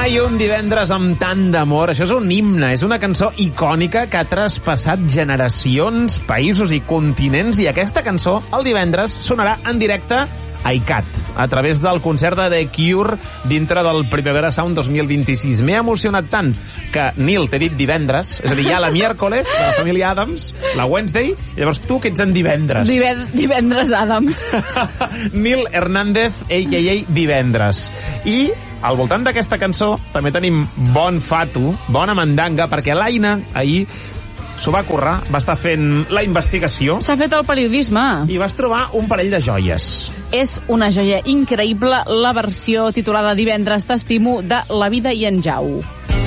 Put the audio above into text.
Mai un divendres amb tant d'amor. Això és un himne, és una cançó icònica que ha traspassat generacions, països i continents, i aquesta cançó el divendres sonarà en directe a ICAT, a través del concert de The Cure dintre del Primavera Sound 2026. M'he emocionat tant que Nil t'he dit divendres, és a dir, hi ha la miércoles de la família Adams, la Wednesday, i llavors tu que ets en divendres. Divendres Adams. Nil Hernández, a.k.a. divendres. I al voltant d'aquesta cançó també tenim bon fatu, bona mandanga, perquè l'Aina ahir s'ho va currar, va estar fent la investigació. S'ha fet el periodisme. I vas trobar un parell de joies. És una joia increïble, la versió titulada Divendres t'estimo de La Vida i en Jau.